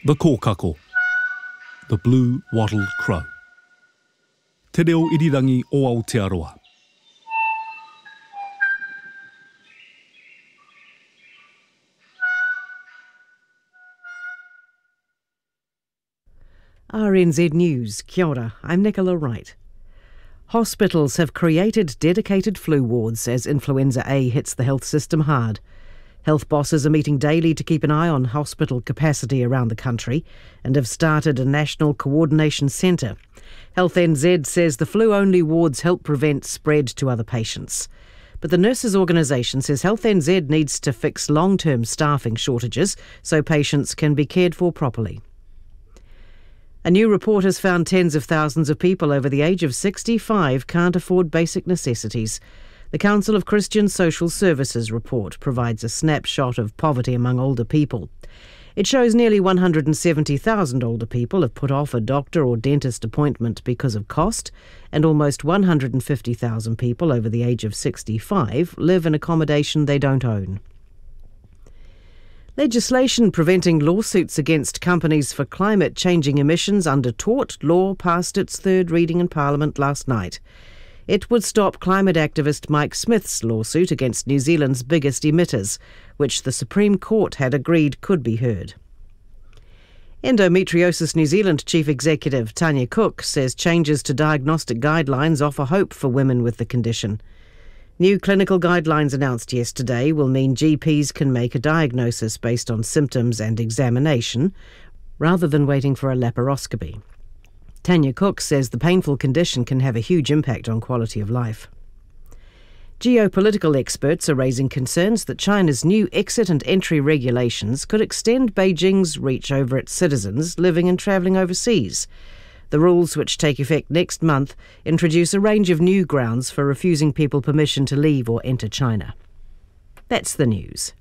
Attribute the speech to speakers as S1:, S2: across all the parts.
S1: The kōkako, the blue wattled crow. Te reo irirangi o Aotearoa.
S2: RNZ News, kia ora, I'm Nicola Wright. Hospitals have created dedicated flu wards as influenza A hits the health system hard. Health bosses are meeting daily to keep an eye on hospital capacity around the country and have started a national coordination centre. Health NZ says the flu-only wards help prevent spread to other patients. But the nurses' organisation says Health NZ needs to fix long-term staffing shortages so patients can be cared for properly. A new report has found tens of thousands of people over the age of 65 can't afford basic necessities. The Council of Christian Social Services report provides a snapshot of poverty among older people. It shows nearly 170,000 older people have put off a doctor or dentist appointment because of cost, and almost 150,000 people over the age of 65 live in accommodation they don't own. Legislation preventing lawsuits against companies for climate-changing emissions under tort law passed its third reading in Parliament last night. It would stop climate activist Mike Smith's lawsuit against New Zealand's biggest emitters, which the Supreme Court had agreed could be heard. Endometriosis New Zealand Chief Executive Tanya Cook says changes to diagnostic guidelines offer hope for women with the condition. New clinical guidelines announced yesterday will mean GPs can make a diagnosis based on symptoms and examination, rather than waiting for a laparoscopy. Tanya Cook says the painful condition can have a huge impact on quality of life. Geopolitical experts are raising concerns that China's new exit and entry regulations could extend Beijing's reach over its citizens living and travelling overseas. The rules, which take effect next month, introduce a range of new grounds for refusing people permission to leave or enter China. That's the news.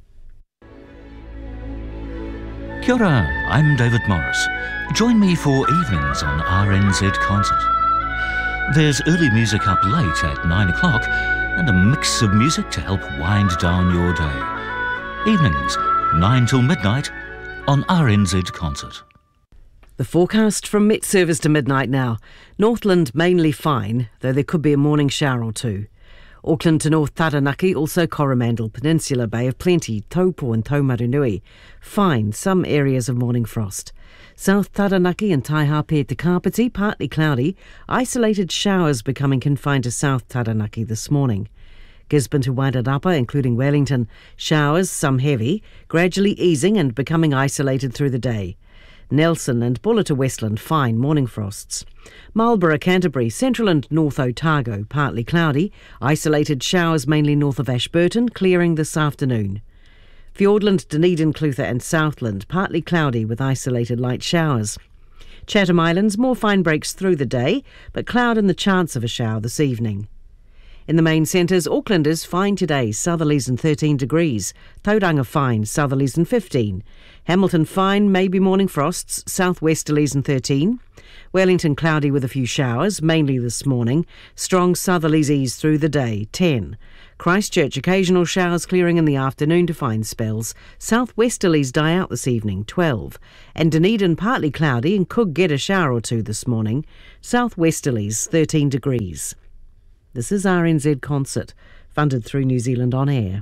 S3: Kia ora, I'm David Morris. Join me for evenings on RNZ Concert. There's early music up late at 9 o'clock and a mix of music to help wind down your day. Evenings, 9 till midnight on RNZ Concert.
S2: The forecast from Met Service to midnight now. Northland mainly fine, though there could be a morning shower or two. Auckland to North Taranaki, also Coromandel Peninsula Bay of plenty, Taupo and Taumarunui. Fine, some areas of morning frost. South Taranaki and Taihape to Kapiti, partly cloudy. Isolated showers becoming confined to South Taranaki this morning. Gisborne to Wairarapa, including Wellington. Showers, some heavy, gradually easing and becoming isolated through the day. Nelson and Buller to Westland, fine morning frosts. Marlborough, Canterbury, Central and North Otago, partly cloudy. Isolated showers mainly north of Ashburton, clearing this afternoon. Fiordland, Dunedin, Clutha and Southland, partly cloudy with isolated light showers. Chatham Islands, more fine breaks through the day, but cloud and the chance of a shower this evening. In the main centres, Auckland is fine today, southerlies and 13 degrees. Tauranga fine, southerlies and 15. Hamilton fine, maybe morning frosts, southwesterlies and 13. Wellington cloudy with a few showers, mainly this morning. Strong southerlies ease through the day, 10. Christchurch, occasional showers clearing in the afternoon to fine spells. Southwesterlies die out this evening, 12. And Dunedin partly cloudy and could get a shower or two this morning. Southwesterlies, 13 degrees. This is RNZ Concert, funded through New Zealand On Air.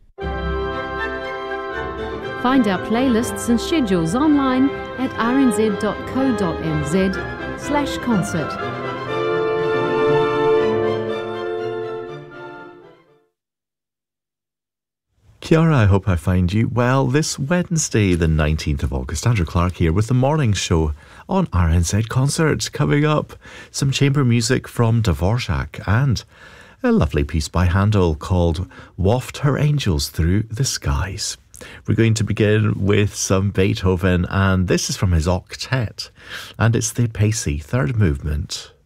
S4: Find our playlists and schedules online at rnz.co.nz/concert.
S5: Kia ora, I hope I find you well this Wednesday, the 19th of August. Andrew Clark here with the morning show on RNZ Concert. Coming up, some chamber music from Dvorak and a lovely piece by Handel called Waft Her Angels Through the Skies. We're going to begin with some Beethoven, and this is from his octet, and it's the Pacey third movement.